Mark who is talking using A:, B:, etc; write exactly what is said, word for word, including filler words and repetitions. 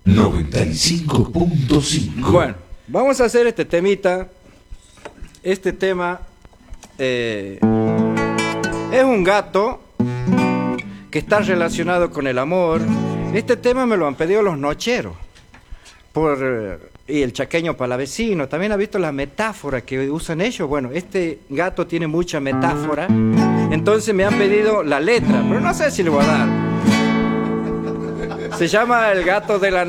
A: noventa y cinco punto cinco.
B: Bueno, vamos a hacer este temita. Este tema eh, es un gato que está relacionado con el amor. Este tema me lo han pedido los nocheros por, eh, y el chaqueño palavecino. También ha visto las metáforas que usan ellos. Bueno, este gato tiene mucha metáfora. Entonces me han pedido la letra, pero no sé si le voy a dar. Se llama El gato de la